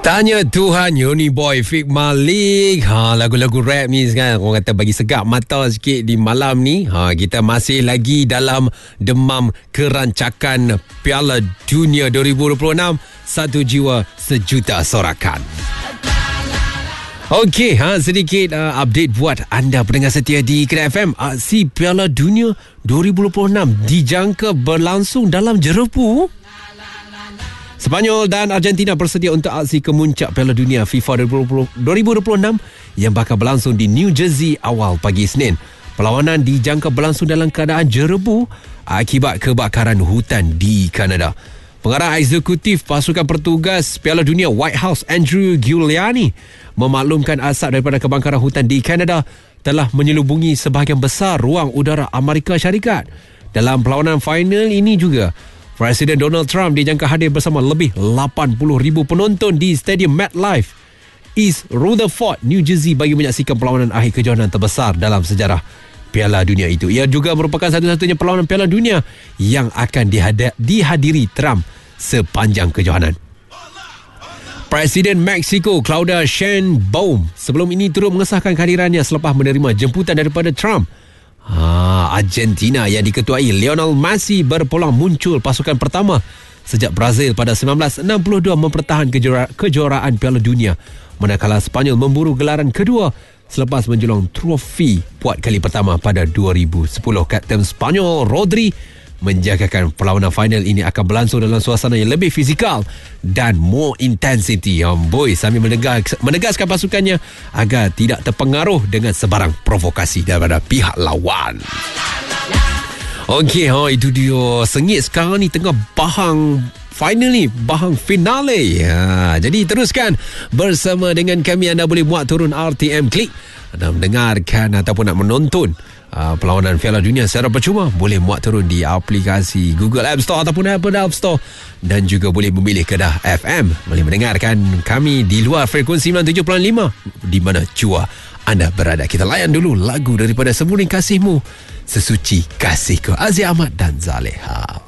Tanya Tuhan, Yoni Boy, Fik Malik. Lagu-lagu rap ni kan, orang kata bagi segak mata sikit di malam ni. Kita masih lagi dalam demam kerancakan Piala Dunia 2026. Satu jiwa, sejuta sorakan. Okey, sedikit update buat anda pendengar setia di Kedah FM. Aksi Piala Dunia 2026 dijangka berlangsung dalam jerepu. Sepanyol dan Argentina bersedia untuk aksi kemuncak Piala Dunia FIFA 2026 yang bakal berlangsung di New Jersey awal pagi Isnin. Perlawanan dijangka berlangsung dalam keadaan jerebu akibat kebakaran hutan di Kanada. Pengarah eksekutif pasukan petugas Piala Dunia White House Andrew Giuliani memaklumkan asap daripada kebakaran hutan di Kanada telah menyelubungi sebahagian besar ruang udara Amerika Syarikat. Dalam perlawanan final ini juga, Presiden Donald Trump dijangka hadir bersama lebih 80,000 penonton di Stadium MetLife, East Rutherford, New Jersey bagi menyaksikan perlawanan akhir kejohanan terbesar dalam sejarah Piala Dunia itu. Ia juga merupakan satu-satunya perlawanan Piala Dunia yang akan dihadiri Trump sepanjang kejohanan. Presiden Mexico Claudia Sheinbaum sebelum ini turut mengesahkan kehadirannya selepas menerima jemputan daripada Trump. Argentina yang diketuai Lionel Messi berpeluang muncul pasukan pertama sejak Brazil pada 1962 mempertahankan kejuaraan Piala Dunia, manakala Sepanyol memburu gelaran kedua selepas menjulung trofi puat kali pertama pada 2010. Kapten Sepanyol Rodri menjagakan perlawanan final ini akan berlangsung dalam suasana yang lebih fizikal dan more intensity sambil menegaskan pasukannya agar tidak terpengaruh dengan sebarang provokasi daripada pihak lawan. Okey, itu dia. Sengit sekarang ni tengah bahang final ni, bahang finale. Jadi teruskan bersama dengan kami. Anda boleh buat turun RTM Klik. Anda mendengarkan ataupun nak menonton perlawanan Piala Dunia secara percuma, boleh muat turun di aplikasi Google App Store ataupun Apple App Store, dan juga boleh memilih Kedah FM. Boleh mendengarkan kami di luar frekuensi 97.5 di mana jua anda berada. Kita layan dulu lagu daripada Semurni Kasihmu, Sesuci Kasihku, Aziz Ahmad dan Zaleha.